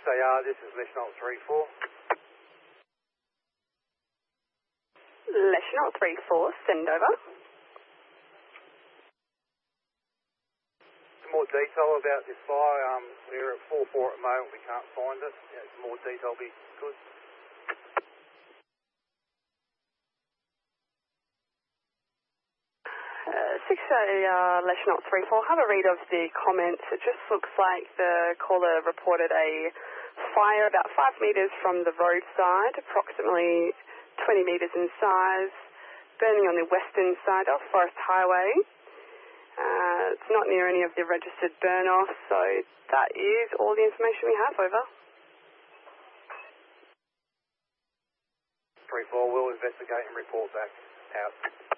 6AR, this is National 34. National 34, send over. Some more detail about this fire. We're at 4-4 at the moment, we can't find it. Some more detail will be good. National 34, have a read of the comments. It just looks like the caller reported a fire about 5 metres from the roadside, approximately 20 metres in size, burning on the western side of Forest Highway. It's not near any of the registered burn-offs, so that is all the information we have, over. 34 will investigate and report back. Out.